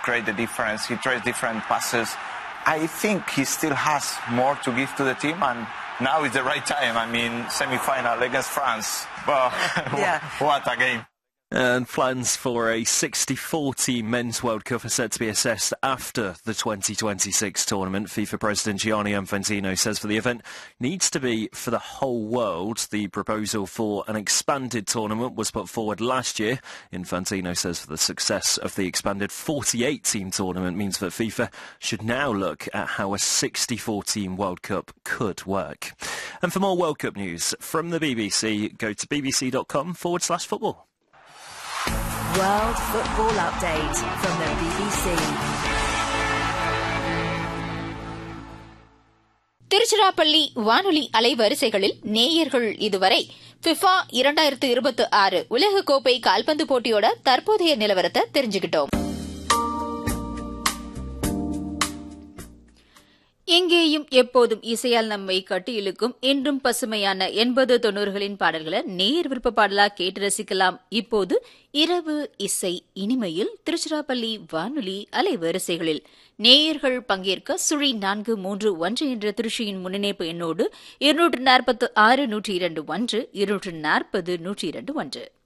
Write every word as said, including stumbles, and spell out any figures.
create the difference. He tries different passes. I think he still has more to give to the team, and now is the right time. I mean, semi-final against France. Well, yeah. What a game. And plans for a sixty forty Men's World Cup are set to be assessed after the twenty twenty-six tournament. FIFA President Gianni Infantino says for the event needs to be for the whole world. The proposal for an expanded tournament was put forward last year. Infantino says for the success of the expanded forty-eight team tournament means that FIFA should now look at how a sixty-four team World Cup could work. And for more World Cup news from the B B C, go to bbc.com forward slash football. World Football Update from the B B C. Tiruchirappalli வானொலி அலைவரிசைகளில் நேயர்கள் இதுவரை FIFA இரண்டாயிரத்து இருபத்தி ஆறு உலகக்கோப்பை கால்பந்து போட்டியோட தற்போதைய நிலவரத்தை தெரிஞ்சுக்கிட்டோம். எங்கேயும் எப்போதும் இசையால் நம்மை கட்டி இழுக்கும் என்றும் பசுமையான எண்பது தொன்னூறுகளின் பாடல்களை நேர் விருப்ப பாடலா கேட்டு ரசிக்கலாம். இப்போது இரவு இசை இனிமையில் திருச்சிராப்பள்ளி வானொலி அலைவரிசைகளில் நேயர்கள் பங்கேற்க சுழி நான்கு மூன்று ஒன்று என்ற திருச்சியின் முன்னிணைப்பு எண்ணோடு இருநூற்று நாற்பத்து ஆறு நூற்றி இரண்டு ஒன்று இருநூற்று நாற்பது நூற்றி இரண்டு ஒன்று.